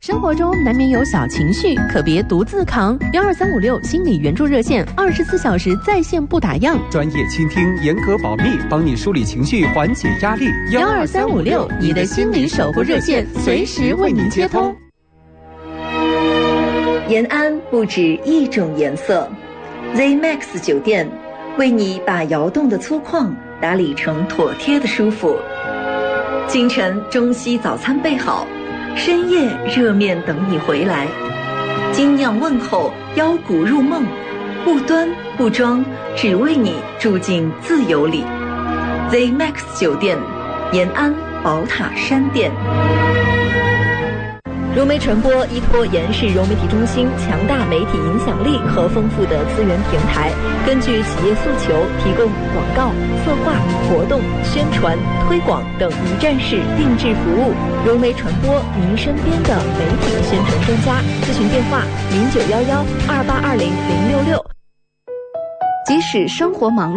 生活中难免有小情绪，可别独自扛。12356心理援助热线，24小时在线不打烊， 专业倾听，严格保密，帮你梳理情绪，缓解压力。 12356，你的心理守护热线，随时为您接通。 延安不止一种颜色 ，ZMAX 酒店为你把窑洞的粗犷打理成妥帖的舒服。清晨中西早餐备好，深夜热面等你回来。精酿问候，腰鼓入梦，不端不装，只为你住进自由里。ZMAX 酒店，延安宝塔山店。融媒传播依托延世融媒体中心强大媒体影响力和丰富的资源平台，根据企业诉求提供广告、策划、活动、宣传、推广等一站式定制服务。融媒传播，您身边的媒体宣传专家。咨询电话：091128200666。 即使生活忙碌。